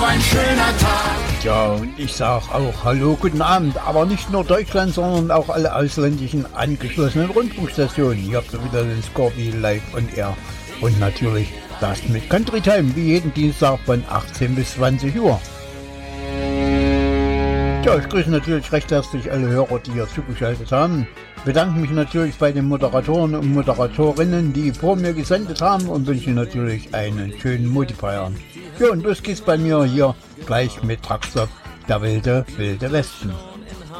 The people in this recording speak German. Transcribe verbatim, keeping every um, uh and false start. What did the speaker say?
Ein schöner Tag. Ja, und ich sag auch Hallo, guten Abend, aber nicht nur Deutschland, sondern auch alle ausländischen angeschlossenen Rundfunkstationen. Hier habt ihr wieder den Scorpio live on air. Und natürlich das mit Country Time, wie jeden Dienstag von achtzehn bis zwanzig Uhr. Ja, ich grüße natürlich recht herzlich alle Hörer, die hier zugeschaltet haben. Bedanke mich natürlich bei den Moderatoren und Moderatorinnen, die vor mir gesendet haben, und wünsche natürlich einen schönen Multiplier. Ja, und los geht's bei mir hier gleich mit Truckstop, der wilde, wilde Westen.